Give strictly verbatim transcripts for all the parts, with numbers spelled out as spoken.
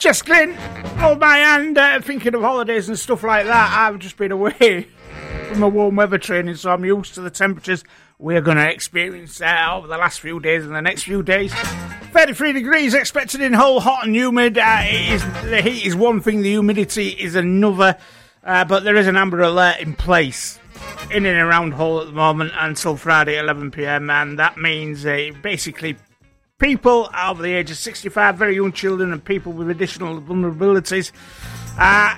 Just Glyn, hold my hand, uh, thinking of holidays and stuff like that. I've just been away from my warm weather training, so I'm used to the temperatures we're going to experience uh, over the last few days and the next few days. thirty-three degrees expected in Hull, hot and humid. Uh, it is, the heat is one thing, the humidity is another, uh, but there is an amber alert in place in and around Hull at the moment until Friday at eleven p.m, and that means uh, basically people over the age of sixty-five, very young children and people with additional vulnerabilities uh,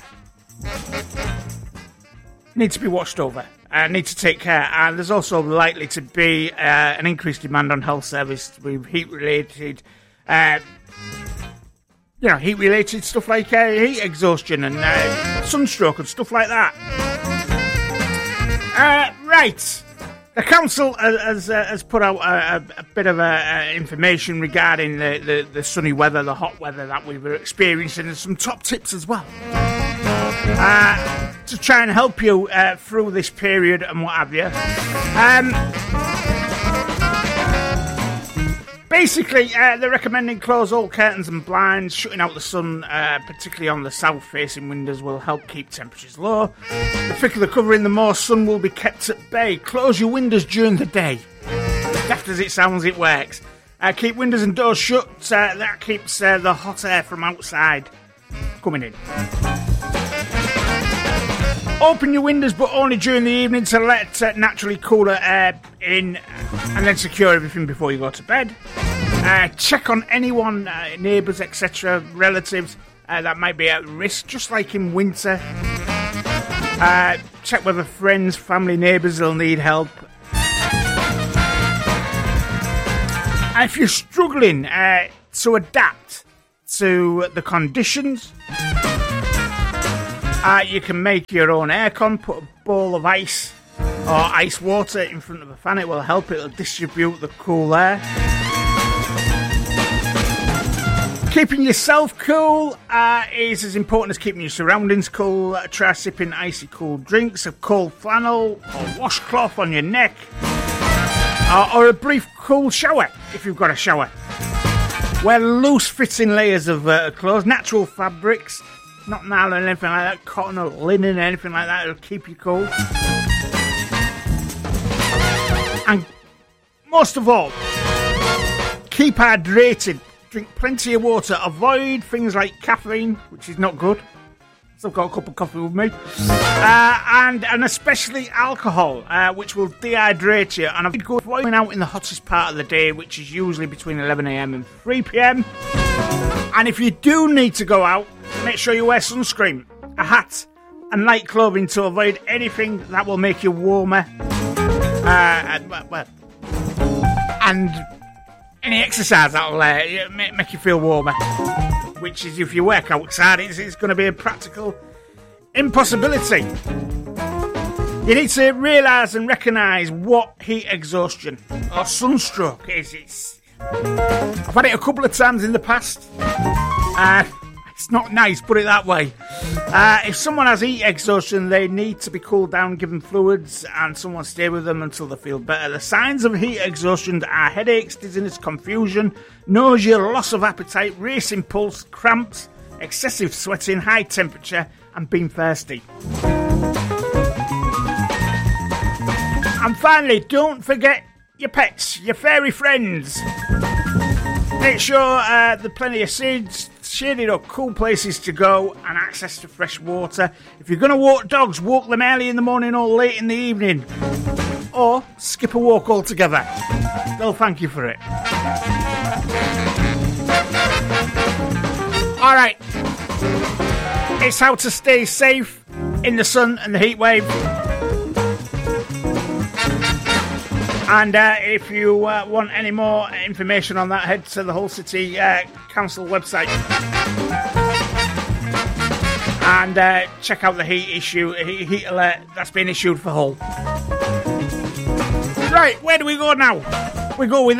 need to be watched over, uh, need to take care. And there's also likely to be uh, an increased demand on health service with heat-related, uh, you know, heat-related stuff like uh, heat exhaustion and uh, sunstroke and stuff like that. Uh, right. The council has, uh, has put out a, a bit of uh, uh, information regarding the, the, the sunny weather, the hot weather that we were experiencing, and some top tips as well uh, to try and help you uh, through this period and what have you. Um, basically, uh, they're recommending close all curtains and blinds. Shutting out the sun, uh, particularly on the south-facing windows, will help keep temperatures low. The thicker the covering, the more sun will be kept at bay. Close your windows during the day. Daft as it sounds, it works. Uh, keep windows and doors shut. Uh, that keeps uh, the hot air from outside coming in. Open your windows, but only during the evening to let uh, naturally cooler air in, and then secure everything before you go to bed. Uh, check on anyone, uh, neighbours, et cetera, relatives uh, that might be at risk, just like in winter. Uh, check whether friends, family, neighbours will need help. And if you're struggling uh, to adapt to the conditions, uh, you can make your own aircon. Put a bowl of ice or ice water in front of a fan. It will help. It will distribute the cool air. Keeping yourself cool uh, is as important as keeping your surroundings cool. Uh, try sipping icy cold drinks, a cold flannel or washcloth on your neck, uh, or a brief cool shower if you've got a shower. Wear loose fitting layers of uh, clothes, natural fabrics, not nylon or anything like that, cotton or linen or anything like that. It'll keep you cool. And most of all, keep hydrated. Drink plenty of water. Avoid things like caffeine, which is not good. Still got a cup of coffee with me. Uh, and and especially alcohol, uh, which will dehydrate you. And avoid going out in the hottest part of the day, which is usually between eleven a.m. and three p.m. And if you do need to go out, make sure you wear sunscreen, a hat, and light clothing to avoid anything that will make you warmer. Uh, well, and any exercise that will uh, make, make you feel warmer, which is, if you work outside, it's, it's going to be a practical impossibility. You need to realise and recognise what heat exhaustion or sunstroke is. It's, I've had it a couple of times in the past. Uh, it's not nice, put it that way. Uh, if someone has heat exhaustion, they need to be cooled down, given fluids, and someone stay with them until they feel better. The signs of heat exhaustion are headaches, dizziness, confusion, nausea, loss of appetite, racing pulse, cramps, excessive sweating, high temperature, and being thirsty. And finally, don't forget your pets, your furry friends. Make sure uh, there are plenty of seeds, shaded or cool places to go, and access to fresh water. If you're going to walk dogs, walk them early in the morning or late in the evening. Or skip a walk altogether. They'll thank you for it. Alright. It's how to stay safe in the sun and the heat wave. And uh, if you uh, want any more information on that, head to the Hull City uh, Council website and uh, check out the heat issue, heat alert that's been issued for Hull. Right, where do we go now? We go with